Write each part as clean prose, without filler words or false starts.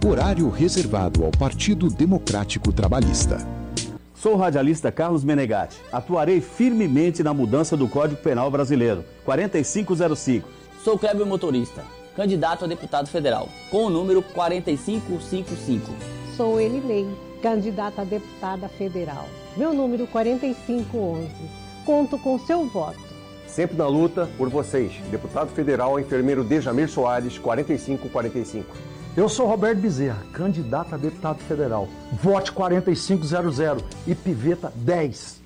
Horário reservado ao Partido Democrático Trabalhista. Sou o radialista Carlos Menegatti. Atuarei firmemente na mudança do Código Penal brasileiro. 4505. Sou Kleber Motorista, candidato a deputado federal, com o número 4555. Sou Elinei, candidata a deputada federal. Meu número 4511. Conto com seu voto. Sempre na luta por vocês. Deputado federal, enfermeiro Dejamir Soares, 4545. Eu sou Roberto Bezerra, candidato a deputado federal. Vote 4500 e piveta 10.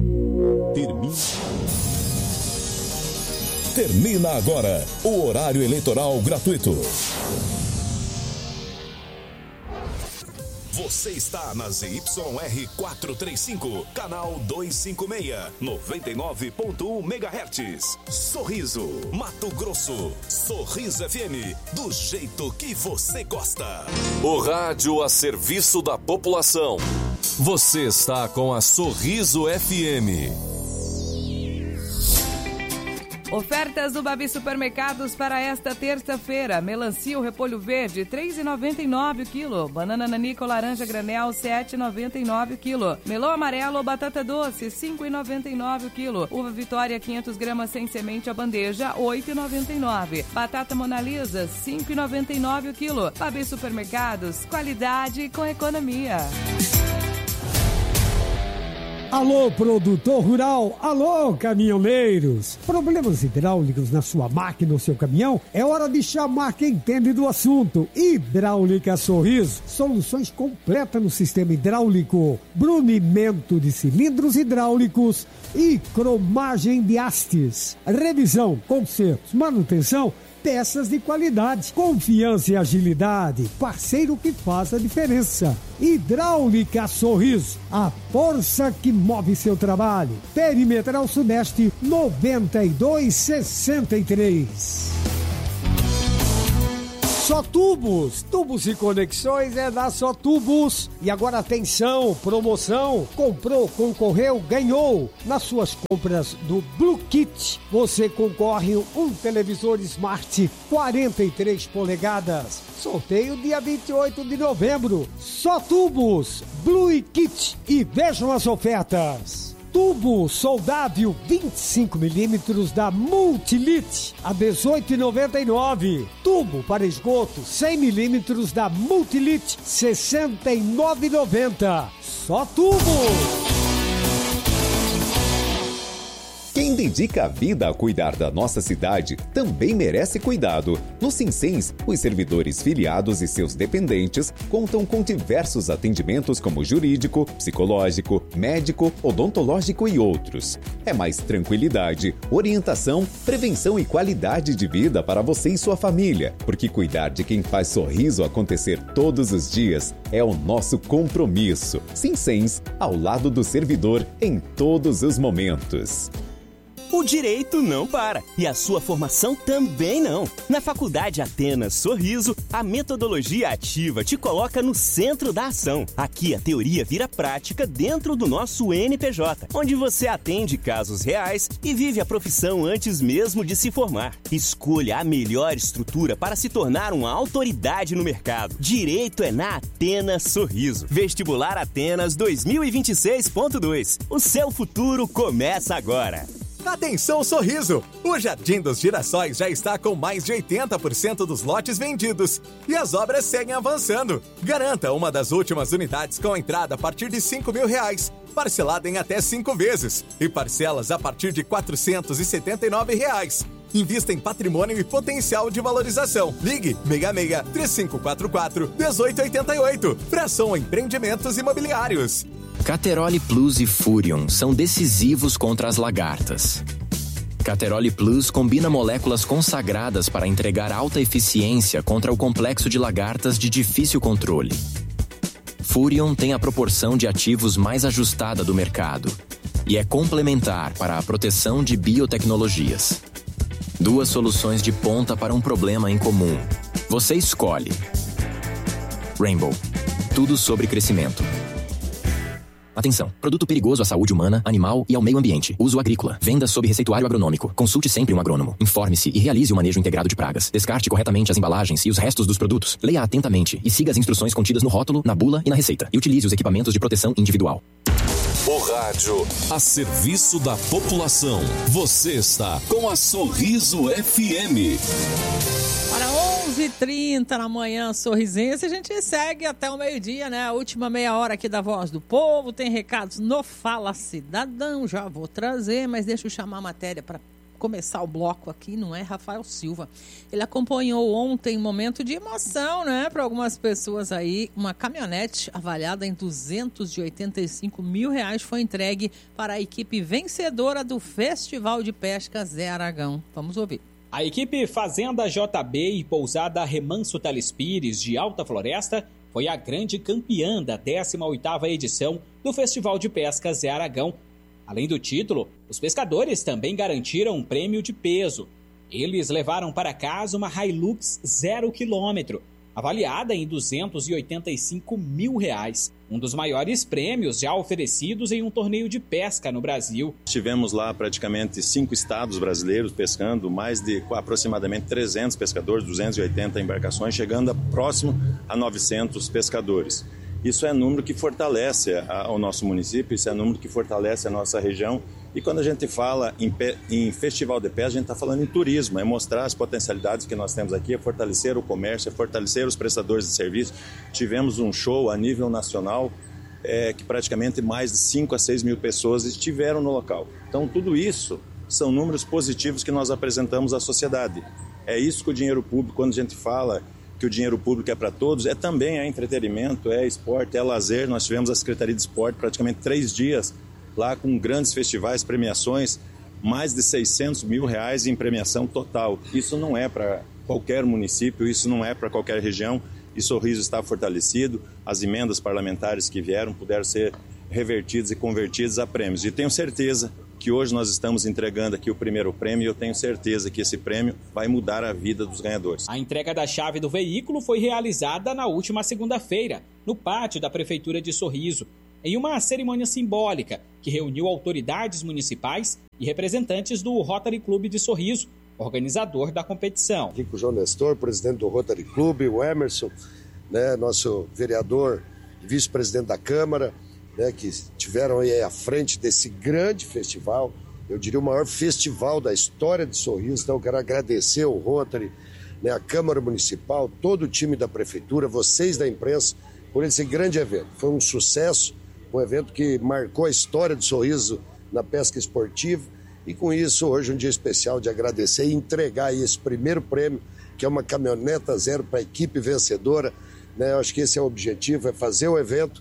Termina agora o horário eleitoral gratuito. Você está na ZYR 435, canal 256, 99.1 MHz. Sorriso, Mato Grosso. Sorriso FM, do jeito que você gosta. O rádio a serviço da população. Você está com a Sorriso FM. Ofertas do Babi Supermercados para esta terça-feira. Melancia ou repolho verde, R$ 3,99 o quilo. Banana nanica ou laranja granel, R$ 7,99 o quilo. Melão amarelo ou batata doce, R$ 5,99 o quilo. Uva Vitória, 500 gramas sem semente a bandeja, R$ 8,99. Batata Mona Lisa, R$ 5,99 o quilo. Babi Supermercados, qualidade com economia. Alô, produtor rural! Alô, caminhoneiros! Problemas hidráulicos na sua máquina ou seu caminhão? É hora de chamar quem entende do assunto. Hidráulica Sorriso. Soluções completas no sistema hidráulico. Brunimento de cilindros hidráulicos e cromagem de hastes. Revisão, consertos, manutenção, peças de qualidade, confiança e agilidade, parceiro que faz a diferença. Hidráulica Sorriso, a força que move seu trabalho. Perimetral Sudeste 9263. Só Tubos, tubos e conexões é da Só Tubos. E agora atenção, promoção, comprou, concorreu, ganhou. Nas suas compras do Blue Kit, você concorre um televisor Smart 43 polegadas. Sorteio dia 28 de novembro. Só Tubos, Blue Kit e vejam as ofertas. Tubo soldável 25mm da Multilit a R$ 18,99. Tubo para esgoto 100mm da Multilit R$ 69,90. Só Tubo! Quem dedica a vida a cuidar da nossa cidade também merece cuidado. No Sinsens, os servidores filiados e seus dependentes contam com diversos atendimentos como jurídico, psicológico, médico, odontológico e outros. É mais tranquilidade, orientação, prevenção e qualidade de vida para você e sua família, porque cuidar de quem faz sorriso acontecer todos os dias é o nosso compromisso. Sinsens, ao lado do servidor em todos os momentos. O direito não para e a sua formação também não. Na Faculdade Atenas Sorriso, a metodologia ativa te coloca no centro da ação. Aqui a teoria vira prática dentro do nosso NPJ, onde você atende casos reais e vive a profissão antes mesmo de se formar. Escolha a melhor estrutura para se tornar uma autoridade no mercado. Direito é na Atenas Sorriso. Vestibular Atenas 2026.2. O seu futuro começa agora. Atenção Sorriso! O Jardim dos Girassóis já está com mais de 80% dos lotes vendidos e as obras seguem avançando. Garanta uma das últimas unidades com entrada a partir de R$ 5.000, parcelada em até 5 vezes e parcelas a partir de R$ 479. Invista em patrimônio e potencial de valorização. Ligue 66-3544-1888. Fração Empreendimentos Imobiliários. Cateroli Plus e Furion são decisivos contra as lagartas. Cateroli Plus combina moléculas consagradas para entregar alta eficiência contra o complexo de lagartas de difícil controle. Furion tem a proporção de ativos mais ajustada do mercado e é complementar para a proteção de biotecnologias. Duas soluções de ponta para um problema em comum. Você escolhe. Rainbow. Tudo sobre crescimento. Atenção! Produto perigoso à saúde humana, animal e ao meio ambiente. Uso agrícola. Venda sob receituário agronômico. Consulte sempre um agrônomo. Informe-se e realize o manejo integrado de pragas. Descarte corretamente as embalagens e os restos dos produtos. Leia atentamente e siga as instruções contidas no rótulo, na bula e na receita. E utilize os equipamentos de proteção individual. O rádio a serviço da população. Você está com a Sorriso FM. Para 11h30 na manhã, Sorrisense, a gente segue até o meio-dia, né? A última meia hora aqui da Voz do Povo. Tem recados no Fala Cidadão, já vou trazer, mas deixa eu chamar a matéria para começar o bloco aqui, não é? Rafael Silva. Ele acompanhou ontem um momento de emoção, né? Para algumas pessoas aí, uma caminhonete avaliada em R$285 mil foi entregue para a equipe vencedora do Festival de Pesca Zé Aragão. Vamos ouvir. A equipe Fazenda JB e Pousada Remanso Tales Pires de Alta Floresta foi a grande campeã da 18ª edição do Festival de Pesca Zé Aragão. Além do título, os pescadores também garantiram um prêmio de peso. Eles levaram para casa uma Hilux 0 km, avaliada em R$285 mil, um dos maiores prêmios já oferecidos em um torneio de pesca no Brasil. Tivemos lá praticamente 5 estados brasileiros pescando, mais de aproximadamente 300 pescadores, 280 embarcações, chegando próximo a 900 pescadores. Isso é número que fortalece o nosso município, isso é número que fortalece a nossa região. E quando a gente fala em festival de pesca, a gente está falando em turismo, é mostrar as potencialidades que nós temos aqui, é fortalecer o comércio, é fortalecer os prestadores de serviço. Tivemos um show a nível nacional, que praticamente mais de 5 a 6 mil pessoas estiveram no local. Então tudo isso são números positivos que nós apresentamos à sociedade. É isso que o dinheiro público, quando a gente fala que o dinheiro público é para todos, também é entretenimento, é esporte, é lazer. Nós tivemos a Secretaria de Esporte praticamente 3 dias lá com grandes festivais, premiações, mais de R$600 mil em premiação total. Isso não é para qualquer município, isso não é para qualquer região, e Sorriso está fortalecido, as emendas parlamentares que vieram puderam ser revertidas e convertidas a prêmios. E tenho certeza que hoje nós estamos entregando aqui o primeiro prêmio e eu tenho certeza que esse prêmio vai mudar a vida dos ganhadores. A entrega da chave do veículo foi realizada na última segunda-feira, no pátio da Prefeitura de Sorriso, em uma cerimônia simbólica que reuniu autoridades municipais e representantes do Rotary Club de Sorriso, organizador da competição. Aqui com o João Nestor, presidente do Rotary Club, o Emerson, né, nosso vereador e vice-presidente da Câmara, né, que estiveram aí à frente desse grande festival, eu diria o maior festival da história de Sorriso. Então eu quero agradecer ao Rotary, né, a Câmara Municipal, todo o time da Prefeitura, vocês da imprensa, por esse grande evento. Foi um sucesso, um evento que marcou a história de Sorriso na pesca esportiva, e com isso hoje é um dia especial de agradecer e entregar aí esse primeiro prêmio, que é uma caminhoneta zero para a equipe vencedora, né? Eu acho que esse é o objetivo, é fazer o evento,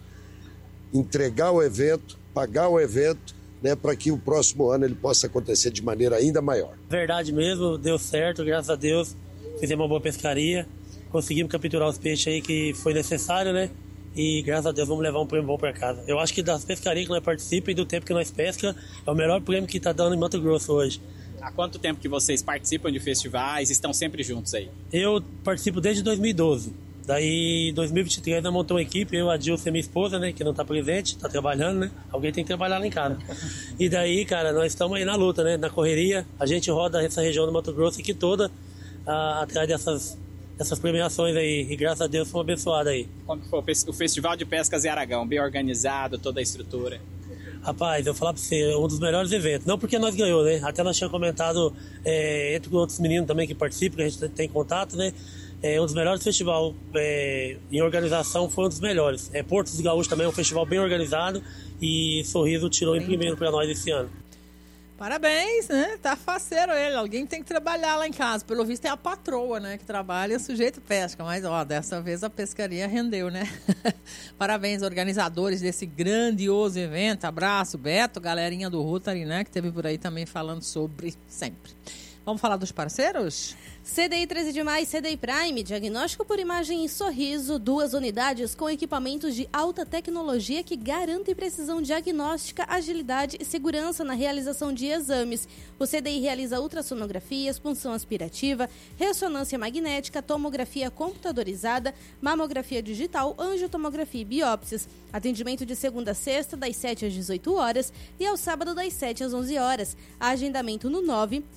entregar o evento, pagar o evento, né, para que o próximo ano ele possa acontecer de maneira ainda maior. Verdade mesmo, deu certo, graças a Deus, fizemos uma boa pescaria, conseguimos capturar os peixes aí que foi necessário, né, e graças a Deus vamos levar um prêmio bom para casa. Eu acho que das pescarias que nós participamos e do tempo que nós pesca, é o melhor prêmio que está dando em Mato Grosso hoje. Há quanto tempo que vocês participam de festivais, estão sempre juntos aí? Eu participo desde 2012. Daí, em 2023, nós montamos uma equipe, eu, a Dilce e minha esposa, né, que não está presente, está trabalhando, né? Alguém tem que trabalhar lá em casa. E daí, cara, nós estamos aí na luta, né, na correria. A gente roda essa região do Mato Grosso aqui toda, atrás dessas premiações aí. E graças a Deus, fomos abençoados aí. Como foi o Festival de Pesca Zé Aragão? Bem organizado, toda a estrutura? Rapaz, eu vou falar pra você, é um dos melhores eventos. Não porque nós ganhamos, né? Até nós tínhamos comentado, entre outros meninos também que participam, que a gente tem contato, né? Um dos melhores festivais em organização, foi um dos melhores. Porto dos Gaúchos também é um festival bem organizado e Sorriso tirou em primeiro para nós esse ano. Parabéns, né? Tá faceiro ele. Alguém tem que trabalhar lá em casa. Pelo visto é a patroa, né? Que trabalha, o sujeito pesca. Mas, ó, dessa vez a pescaria rendeu, né? Parabéns, organizadores desse grandioso evento. Abraço, Beto, galerinha do Rotary, né? Que teve por aí também falando sobre sempre. Vamos falar dos parceiros? CDI 13 de Maio, CDI Prime, diagnóstico por imagem e sorriso, 2 unidades com equipamentos de alta tecnologia que garantem precisão diagnóstica, agilidade e segurança na realização de exames. O CDI realiza ultrassonografias, punção aspirativa, ressonância magnética, tomografia computadorizada, mamografia digital, angiotomografia e biópsias. Atendimento de segunda a sexta, das 7 às 18 horas e ao sábado, das 7 às 11 horas. Agendamento no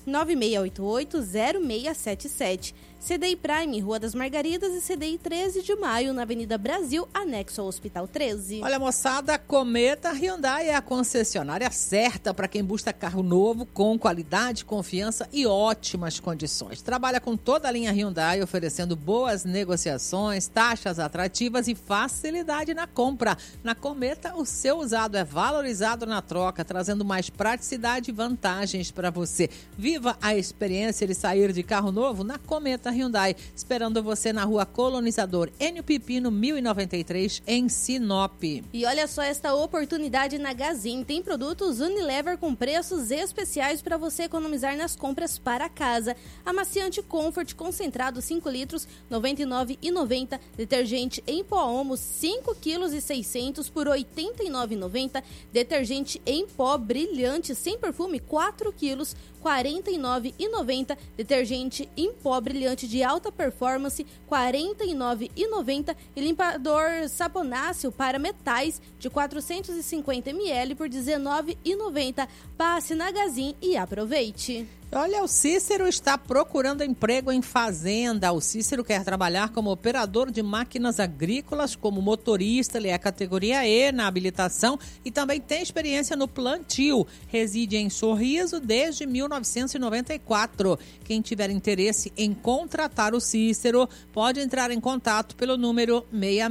99688-0677. CDI Prime, Rua das Margaridas, e CDI 13 de Maio, na Avenida Brasil, anexo ao Hospital 13. Olha, moçada, Cometa Hyundai é a concessionária certa para quem busca carro novo com qualidade, confiança e ótimas condições. Trabalha com toda a linha Hyundai, oferecendo boas negociações, taxas atrativas e facilidade na compra. Na Cometa, o seu usado é valorizado na troca, trazendo mais praticidade e vantagens para você. Viva a experiência de sair de carro novo na Cometa Hyundai, esperando você na Rua Colonizador Enio Pipino, 1093, em Sinop. E olha só esta oportunidade na Gazin. Tem produtos Unilever com preços especiais para você economizar nas compras para casa. Amaciante Comfort concentrado 5 litros, R$ 99,90. Detergente em pó Omo, 5,6 kg por R$ 89,90. Detergente em pó Brilhante sem perfume, 4 quilos, R$ 49,90. Detergente em pó Brilhante de alta performance, R$ 49,90. E limpador saponáceo para metais de 450 ml por R$ 19,90. Passe na Gazin e aproveite. Olha, o Cícero está procurando emprego em fazenda. O Cícero quer trabalhar como operador de máquinas agrícolas, como motorista, ele é categoria E na habilitação e também tem experiência no plantio. Reside em Sorriso desde 1994. Quem tiver interesse em contratar o Cícero pode entrar em contato pelo número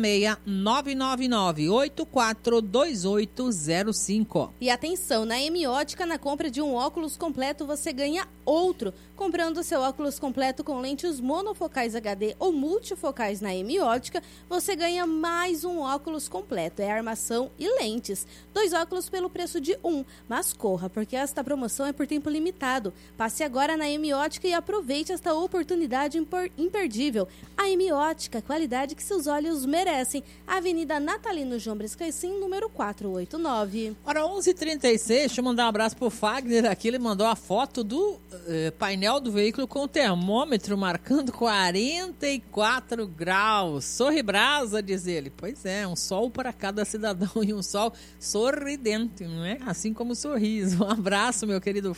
66999842805. E atenção, na Hemiótica, na compra de um óculos completo, você ganha outro. Comprando seu óculos completo com lentes monofocais HD ou multifocais na Hemiótica, você ganha mais um óculos completo. É armação e lentes. 2 óculos pelo preço de 1. Mas corra, porque esta promoção é por tempo limitado. Passe agora na Hemiótica e aproveite esta oportunidade imperdível. A Hemiótica, qualidade que seus olhos merecem. Avenida Natalino João Brescaicin, número 489. Hora 11h36, deixa eu mandar um abraço pro Fagner aqui. Ele mandou a foto do painel do veículo com o termômetro marcando 44 graus. Sorribrasa, diz ele. Pois é, um sol para cada cidadão e um sol sorridente, não é? Assim como o sorriso. Um abraço, meu querido